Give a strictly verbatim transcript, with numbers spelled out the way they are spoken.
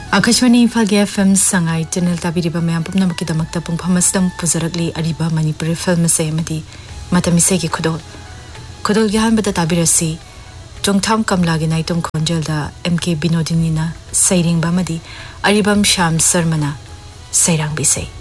Akashvani Imphal FM Sangai channel ताबिरिबा ma'am पुनमकिदमक्ता पुंफमसदम पुजरकली Ariba Manipuri film से मदी मतमिसे की खुदोल खुदोल गहनबदा ताबिरसी चोंगथाम कमलागी नाइतुम खोंजलदा एमके बिनोदिनीना सैरिंगबा मदी अरिबम श्याम शर्मना सैरांग बिसे